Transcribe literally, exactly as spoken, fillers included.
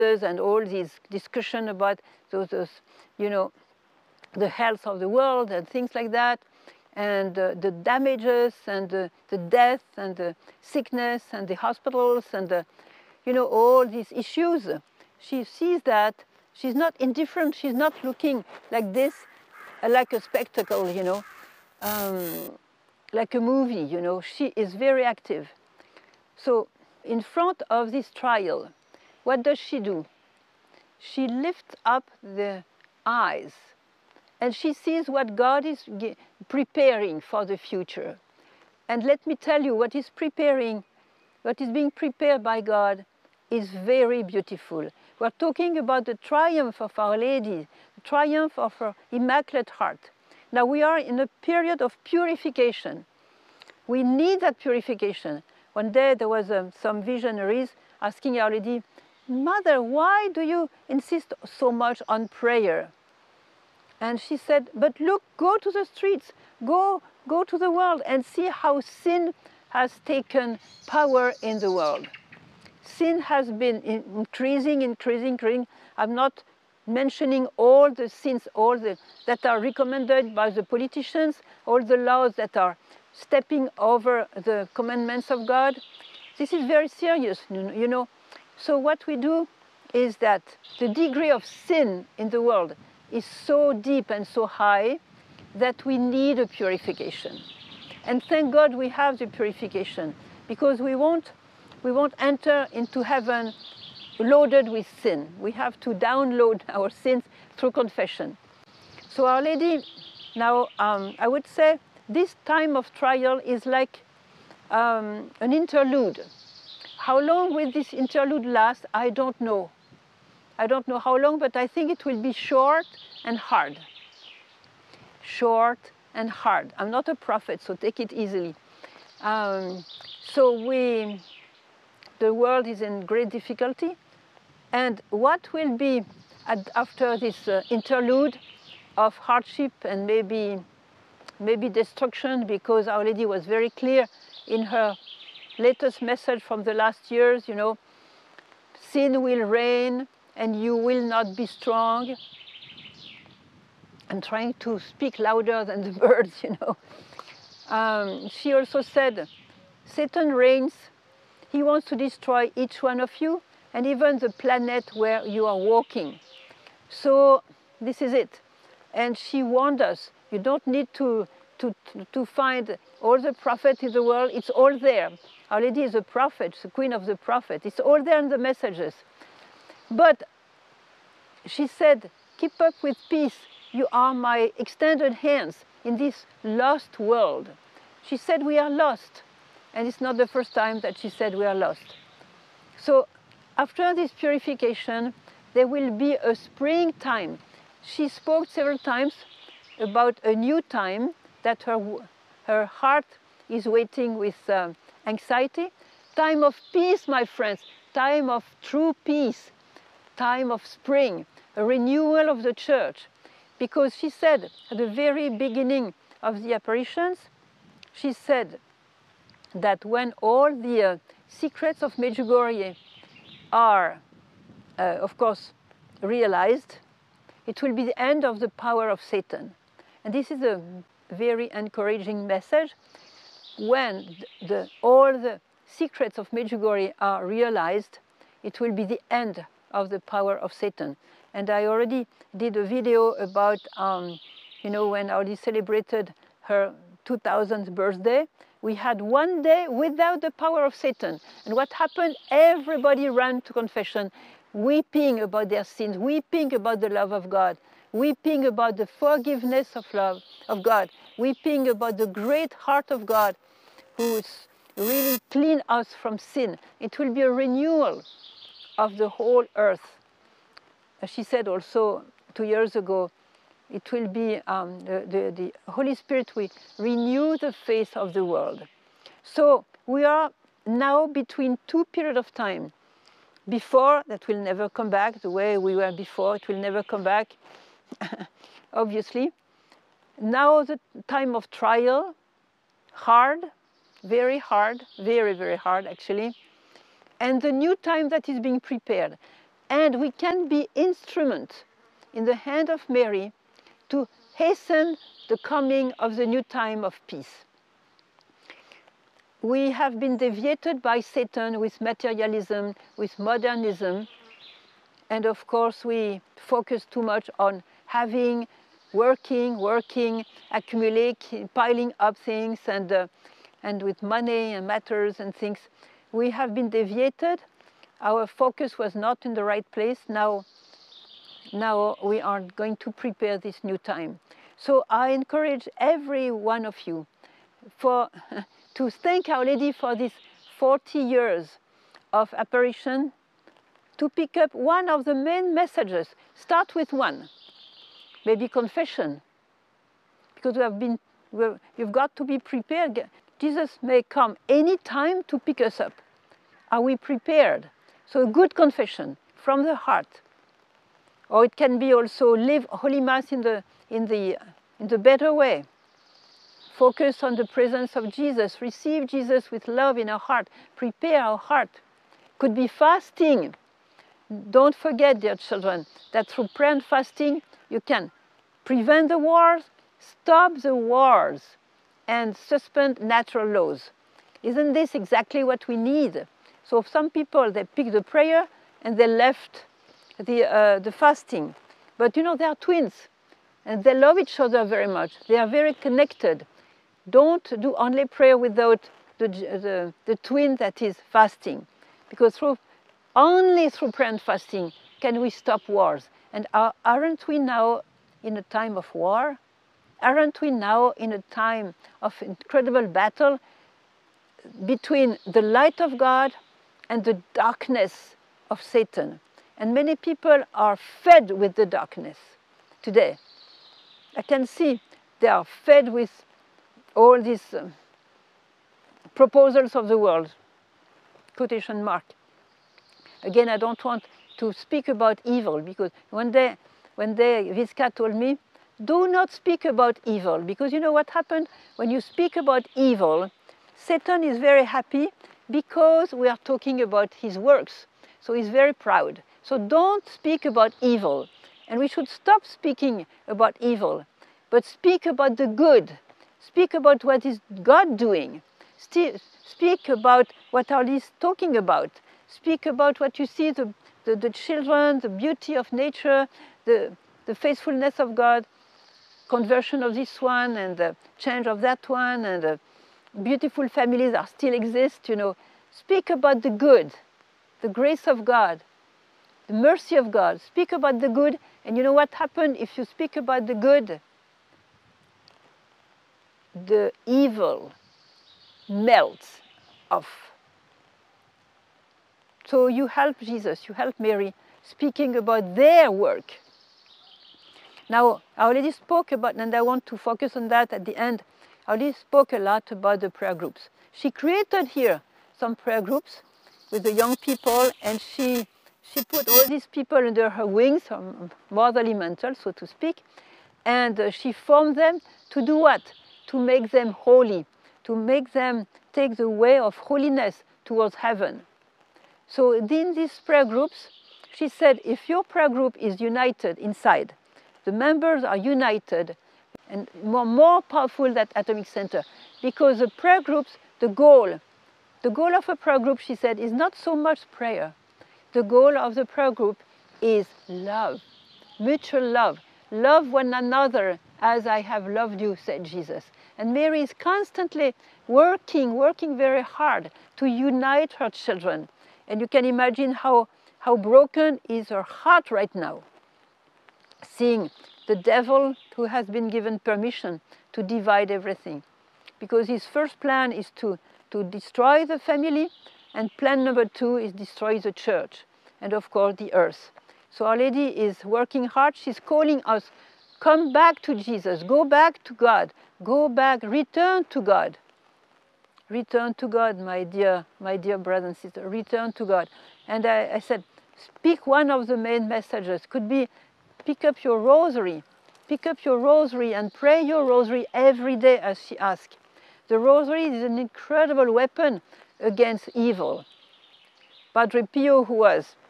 and all these discussion about those, those, you know, the health of the world and things like that, and uh, the damages and the, the death and the sickness and the hospitals and the, you know, all these issues. She sees that. She's not indifferent. She's not looking like this, uh, like a spectacle, you know, um, like a movie, you know. She is very active. So in front of this trial, what does she do? She lifts up the eyes and she sees what God is preparing for the future. And let me tell you, what is preparing, what is being prepared by God is very beautiful. We're talking about the triumph of Our Lady, the triumph of her Immaculate Heart. Now we are in a period of purification. We need that purification. One day there was um, some visionaries asking Our Lady, Mother, why do you insist so much on prayer? And she said, but look, go to the streets, go, go to the world and see how sin has taken power in the world. Sin has been increasing, increasing, increasing. I'm not mentioning all the sins, all the that are recommended by the politicians, all the laws that are stepping over the commandments of God. This is very serious, you know. So what we do is that the degree of sin in the world is so deep and so high that we need a purification. And thank God we have the purification, because we won't, we won't enter into heaven loaded with sin. We have to download our sins through confession. So Our Lady, now um, I would say this time of trial is like um, an interlude. How long will this interlude last? I don't know. I don't know how long, but I think it will be short and hard. Short and hard. I'm not a prophet, so take it easily. Um, so we, the world is in great difficulty. And what will be at, after this uh, interlude of hardship and maybe, maybe destruction, because Our Lady was very clear in her latest message from the last years, you know, sin will reign and you will not be strong. I'm trying to speak louder than the birds, you know. Um, she also said, Satan reigns. He wants to destroy each one of you and even the planet where you are walking. So this is it. And she warned us, you don't need to, to, to find all the prophets in the world. It's all there. Our Lady is a prophet, the queen of the prophet. It's all there in the messages. But she said, keep up with peace. You are my extended hands in this lost world. She said we are lost. And it's not the first time that she said we are lost. So after this purification, there will be a springtime. She spoke several times about a new time that her, her heart is waiting with um, anxiety. Time of peace, my friends. Time of true peace. Time of spring. A renewal of the church. Because she said at the very beginning of the apparitions, she said that when all the uh, secrets of Medjugorje are, uh, of course, realized, it will be the end of the power of Satan. And this is a very encouraging message. When the, all the secrets of Medjugorje are realized, it will be the end of the power of Satan. And I already did a video about, um, you know, when Our Lady celebrated her two thousandth birthday. We had one day without the power of Satan. And what happened? Everybody ran to confession, weeping about their sins, weeping about the love of God, weeping about the forgiveness of love of God, weeping about the great heart of God who is really clean us from sin. It will be a renewal of the whole earth. As she said also two years ago, it will be, um, the, the, the Holy Spirit will renew the face of the world. So we are now between two periods of time. Before, that will never come back, the way we were before, it will never come back, obviously. Now the time of trial, hard, very hard, very, very hard actually. And the new time that is being prepared. And we can be instrument in the hand of Mary to hasten the coming of the new time of peace. We have been deviated by Satan with materialism, with modernism, and of course we focus too much on having, working, working, accumulating, piling up things, and, uh, and with money and matters and things. We have been deviated. Our focus was not in the right place. Now, now we are going to prepare this new time. So I encourage every one of you for, to thank Our Lady for these forty years of apparition, to pick up one of the main messages. Start with one, maybe confession, because we have been, we've, you've got to be prepared. Jesus may come any time to pick us up. Are we prepared? So a good confession from the heart. Or it can be also live Holy Mass in the, in the, in the better way. Focus on the presence of Jesus. Receive Jesus with love in our heart. Prepare our heart. Could be fasting. Don't forget, dear children, that through prayer and fasting, you can prevent the wars, stop the wars, and suspend natural laws. Isn't this exactly what we need? So some people, they pick the prayer and they left the, uh, the fasting. But you know, they are twins and they love each other very much. They are very connected. Don't do only prayer without the, the, the twin that is fasting. Because through, only through prayer and fasting can we stop wars. And are, aren't we now in a time of war? Aren't we now in a time of incredible battle between the light of God and the darkness of Satan? And many people are fed with the darkness today. I can see they are fed with all these uh, proposals of the world, quotation mark. Again, I don't want to speak about evil, because one day, one day Visca told me, do not speak about evil, because you know what happened? When you speak about evil, Satan is very happy because we are talking about his works. So he's very proud. So don't speak about evil. And we should stop speaking about evil, but speak about the good. Speak about what is God doing. St- speak about what Our Lady is talking about. Speak about what you see, the, the, the children, the beauty of nature, the, the faithfulness of God, conversion of this one and the change of that one, and the beautiful families that still exist, you know. Speak about the good, the grace of God, the mercy of God. Speak about the good, and you know what happened if you speak about the good? The evil melts off. So you help Jesus, you help Mary, speaking about their work. Now, Our Lady spoke about, and I want to focus on that at the end, Our Lady spoke a lot about the prayer groups. She created here some prayer groups with the young people, and she, she put all these people under her wings, um, motherly mantle, so to speak, and uh, she formed them to do what? To make them holy, to make them take the way of holiness towards heaven. So in these prayer groups, she said, if your prayer group is united inside, the members are united and more, more powerful than Atomic Center, because the prayer groups, the goal, the goal of a prayer group, she said, is not so much prayer. The goal of the prayer group is love, mutual love. Love one another as I have loved you, said Jesus. And Mary is constantly working, working very hard to unite her children. And you can imagine how, how broken is her heart right now, seeing the devil who has been given permission to divide everything. Because his first plan is to, to destroy the family, and plan number two is destroy the church, and of course the earth. So Our Lady is working hard. She's calling us, come back to Jesus, go back to God, go back, return to God. Return to God, my dear, my dear brothers and sisters, return to God. And I, I said, speak one of the main messages. Could be, pick up your rosary. Pick up your rosary and pray your rosary every day, as she asked. The rosary is an incredible weapon against evil. Padre Pio, who was